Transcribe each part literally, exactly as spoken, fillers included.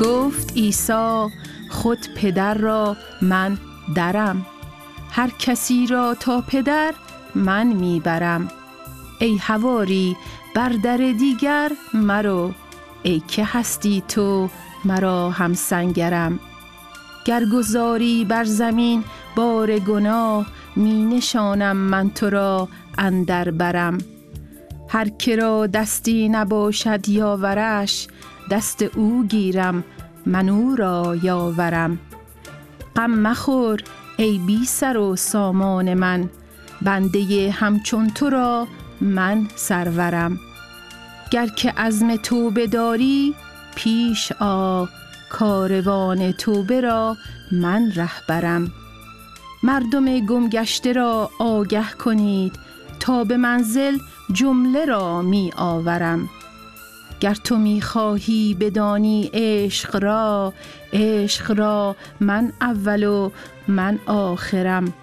گفت عیسی خود پدر را من درم، هر کسی را تا پدر من میبرم. ای حواری بر در دیگر مرو، ای که هستی تو مرا هم سنگرم. گر گذاری بر زمین بار گناه، می نشانم من تو را اندر برم. هر که را دستی نباشد یاورش، دست او گیرم من او را یاورم. غم مخور ای بی سر و سامان من، بنده همچون تو را من سرورم. گر که عزم توبه داری پیش آ، کاروان توبه را من رهبرم. مردم گم گشته را آگه کنید، تا به منزل جمله را می آورم. گر تو می خواهی بدانی عشق را، عشق را من اول و من آخرم.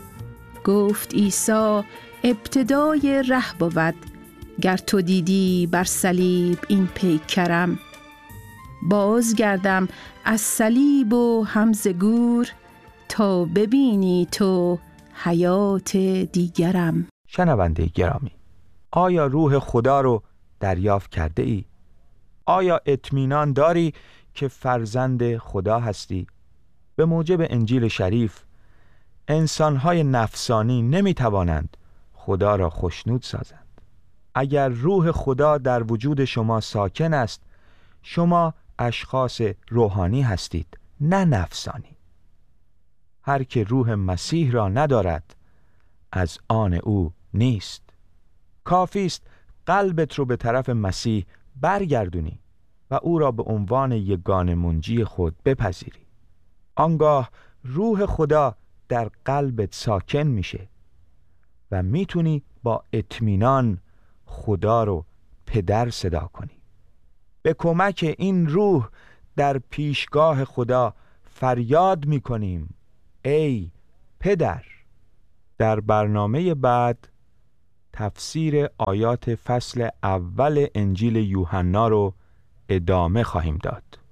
گفت عیسی ابتدای ره بود، گر تو دیدی بر صلیب این پیکرم. باز گردم از صلیب و هم ز گور، تا ببینی تو حیات دیگرم. شنونده گرامی، آیا روح خدا رو دریافت کرده ای؟ آیا اطمینان داری که فرزند خدا هستی؟ به موجب انجیل شریف انسان‌های نفسانی نمی‌توانند خدا را خوشنود سازند. اگر روح خدا در وجود شما ساکن است، شما اشخاص روحانی هستید، نه نفسانی. هر که روح مسیح را ندارد از آن او نیست. کافی است قلبت رو به طرف مسیح برگردونی و او را به عنوان یگانه منجی خود بپذیری. آنگاه روح خدا در قلبت ساکن میشه و میتونی با اطمینان خدا رو پدر صدا کنی. به کمک این روح در پیشگاه خدا فریاد میکنیم ای پدر. در برنامه بعد تفسیر آیات فصل اول انجیل یوحنا رو ادامه خواهیم داد.